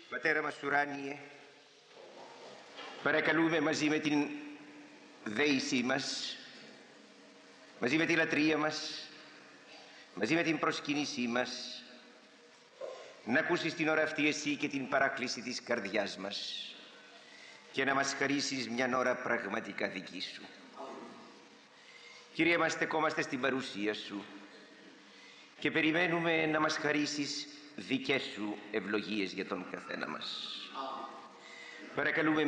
Πατέρα μας ουράνιε, παρακαλούμε μαζί με την δέησή μας, μαζί με τη λατρεία μας, μαζί με την προσκύνησή μας, να ακούσεις την ώρα αυτή εσύ και την παράκληση της καρδιάς μας και να μας χαρίσεις μια ώρα πραγματικά δική σου. Κύριε μας, στεκόμαστε στην παρουσία σου και περιμένουμε να μας χαρίσεις δικές σου ευλογίες για τον καθένα μας. Παρακαλούμε